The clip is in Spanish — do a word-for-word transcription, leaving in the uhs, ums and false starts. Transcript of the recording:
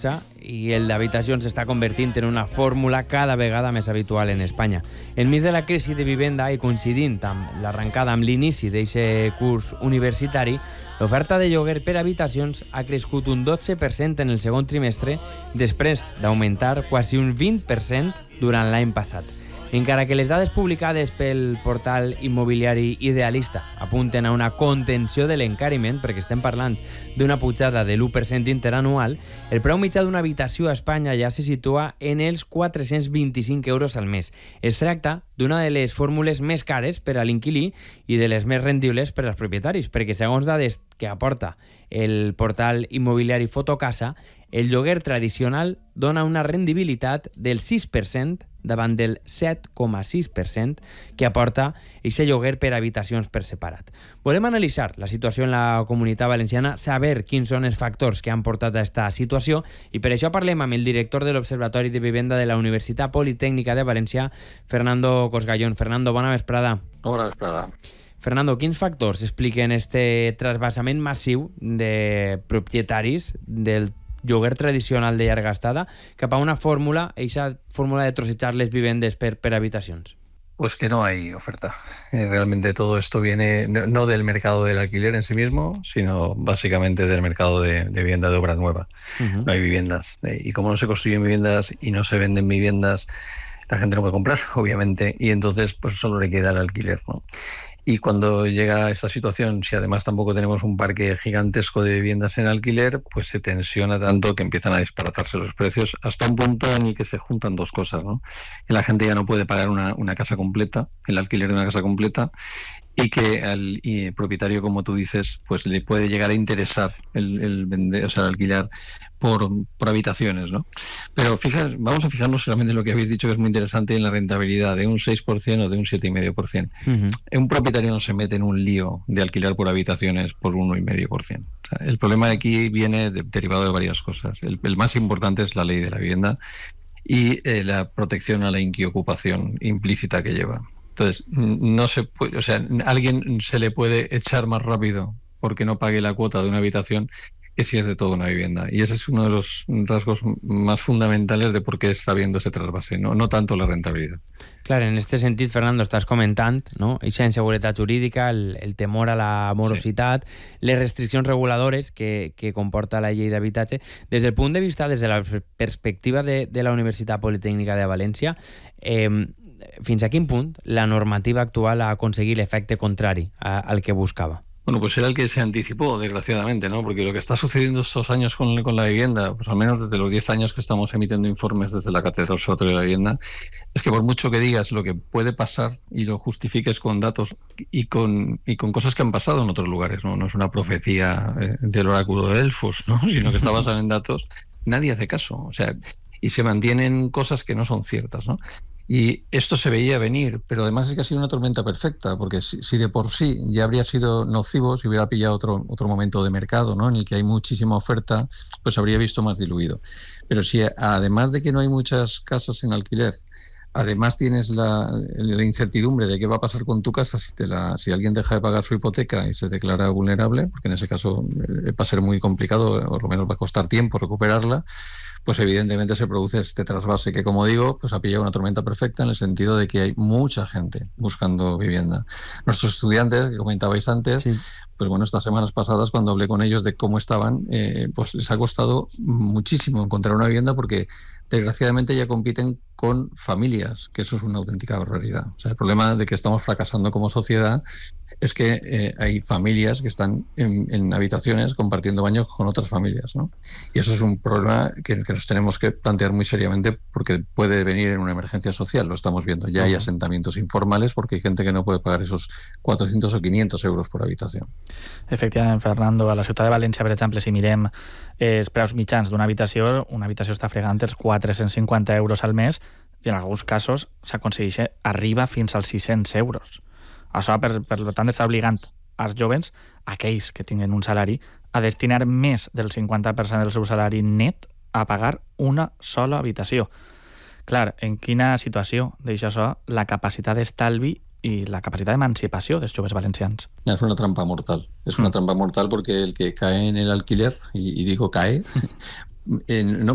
força i el d'habitacions s'està convertint en una fórmula cada vegada més habitual en Espanya. Enmig de la crisi de vivenda i coincidint amb l'arrencada amb l'inici d'aquest curs universitari, l'oferta de lloguer per habitacions ha crescut un dotze per cent en el segon trimestre després d'augmentar quasi un vint per cent durant l'any passat. Encara que les dades publicades pel portal immobiliari Idealista apunten a una contenció de l'encariment, perquè estem parlant d'una pujada de l'u per cent interanual, el preu mitjà d'una habitació a Espanya ja se situa en els quatre-cents vint-i-cinc euros al mes. Es tracta d'una de les fórmules més cares per a l'inquilí i de les més rendibles per als propietaris, perquè segons dades que aporta el portal immobiliari Fotocasa, el lloguer tradicional dona una rendibilitat del sis per cent davant del set coma sis per cent que aporta aquest lloguer per habitacions per separat. Volem analitzar la situació en la Comunitat Valenciana, saber quins són els factors que han portat a aquesta situació, i per això parlem amb el director de l'Observatori de Vivenda de la Universitat Politècnica de València, Fernando Cosgallón. Fernando, bona vesprada. Bona vesprada. Fernando, quins factors expliquen este trasbassament massiu de propietaris del lloguer tradicional de llarga estada cap a una fórmula, esa fórmula de trosechar les vivendes per, per habitacions? Pues que no hay oferta. Eh, realmente todo esto viene no, no del mercado del alquiler en sí mismo, sino básicamente del mercado de, de vivienda de obra nueva. Uh-huh. No hay viviendas. Eh, y como no se construyen viviendas y no se venden viviendas, la gente no puede comprar, obviamente, y entonces pues solo le queda el alquiler, ¿no? Y cuando llega esta situación, si además tampoco tenemos un parque gigantesco de viviendas en alquiler, pues se tensiona tanto que empiezan a disparatarse los precios hasta un punto en el que se juntan dos cosas, ¿no? Que la gente ya no puede pagar una, una casa completa, el alquiler de una casa completa, y que al y el propietario, como tú dices, pues le puede llegar a interesar el, el vender, o sea, el alquilar por, por habitaciones, ¿no? Pero fija, vamos a fijarnos solamente en lo que habéis dicho, que es muy interesante, en la rentabilidad de un seis por ciento o de un siete coma cinco por ciento. Uh-huh. Un propietario no se mete en un lío de alquilar por habitaciones por uno coma cinco por ciento. O sea, el problema de aquí viene de, derivado de varias cosas. El, el más importante es la ley de la vivienda y eh, la protección a la inquiocupación implícita que lleva. Entonces, no se puede, o sea, a alguien se le puede echar más rápido porque no pague la cuota de una habitación que si es de toda una vivienda. Y ese es uno de los rasgos más fundamentales de por qué està habiendo ese trasvase, no, no tanto la rentabilidad. Clar, en este sentit, Fernando, estàs comentant, no? Eixa inseguretat jurídica, el, el temor a la morositat, sí. Les restriccions reguladores que, que comporta la llei d'habitatge. Des del punt de vista, des de la perspectiva de, de la Universitat Politècnica de València, eh, fins a quin punt la normativa actual ha aconseguit l'efecte contrari a, al que buscaba? Bueno, pues era el que se anticipó, desgraciadamente, ¿no? Porque lo que está sucediendo estos años con, con la vivienda, pues al menos desde los diez años que estamos emitiendo informes desde la Cátedra Observatorio de la Vivienda, es que por mucho que digas lo que puede pasar y lo justifiques con datos y con, y con cosas que han pasado en otros lugares, ¿no? No es una profecía eh, del oráculo de Delfos, ¿no? Sino que está basada en datos, nadie hace caso. O sea, y se mantienen cosas que no son ciertas, ¿no? Y esto se veía venir, pero además es que ha sido una tormenta perfecta, porque si, si de por sí ya habría sido nocivo, si hubiera pillado otro, otro momento de mercado, ¿no? En el que hay muchísima oferta, pues habría visto más diluido. Pero si además de que no hay muchas casas en alquiler, además tienes la, la incertidumbre de qué va a pasar con tu casa si, te la, si alguien deja de pagar su hipoteca y se declara vulnerable, porque en ese caso eh, va a ser muy complicado, o por lo menos va a costar tiempo recuperarla, pues evidentemente se produce este trasvase que, como digo, pues ha pillado una tormenta perfecta en el sentido de que hay mucha gente buscando vivienda. Nuestros estudiantes, que comentabais antes, sí. Pues bueno, estas semanas pasadas cuando hablé con ellos de cómo estaban, eh, pues les ha costado muchísimo encontrar una vivienda porque desgraciadamente ya compiten con familias, que eso es una auténtica barbaridad. O sea, el problema de que estamos fracasando como sociedad es que eh, hay familias que están en, en habitaciones compartiendo baños con otras familias, ¿no? Y eso es un problema que, que nos tenemos que plantear muy seriamente porque puede venir en una emergencia social, lo estamos viendo. Ya hay asentamientos informales porque hay gente que no puede pagar esos cuatrocientos o quinientos euros por habitación. Efectivament, Fernando, a la ciutat de València, per exemple, si mirem els preus mitjans d'una habitació, una habitació està fregant els quatre-cents cinquanta euros al mes i en alguns casos s'aconsegueix arriba fins als sis-cents euros. Això, per, per tant, està obligant als jovens, aquells que tinguen un salari, a destinar més del cinquanta per cent del seu salari net a pagar una sola habitació. Clar, en quina situació deixa això la capacitat d'estalvi y la capacidad de emancipación de los jóvenes valencianos? Es una trampa mortal. Es una trampa mortal porque el que cae en el alquiler, y, y digo cae, eh, no